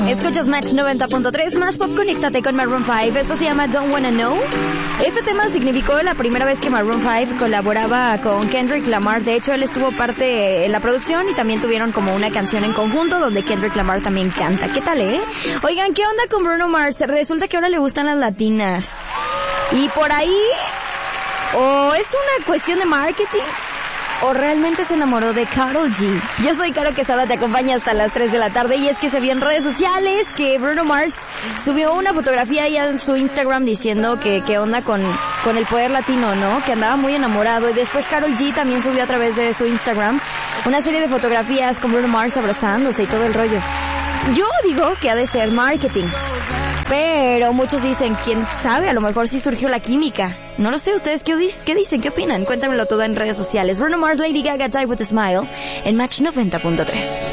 Escuchas Match 90.3, más pop, conéctate con Maroon 5. Esto se llama Don't Wanna Know. Este tema significó la primera vez que Maroon 5 colaboraba con Kendrick Lamar. De hecho, él estuvo parte en la producción y también tuvieron como una canción en conjunto donde Kendrick Lamar también canta. ¿Qué tal, Oigan, ¿qué onda con Bruno Mars? Resulta que ahora le gustan las latinas. Y por ahí, o es una cuestión de marketing, o realmente se enamoró de Karol G. Yo soy Caro Quesada, te acompaña hasta las 3 de la tarde y es que se vio en redes sociales que Bruno Mars subió una fotografía ahí en su Instagram diciendo que qué onda con el poder latino, ¿no? Que andaba muy enamorado. Y después Karol G también subió a través de su Instagram una serie de fotografías con Bruno Mars abrazándose y todo el rollo. Yo digo que ha de ser marketing, pero muchos dicen, quién sabe, a lo mejor sí surgió la química. No lo sé, ¿ustedes qué dicen? ¿Qué opinan? Cuéntamelo todo en redes sociales. Bruno Mars, Lady Gaga, Die With A Smile, en Match 90.3.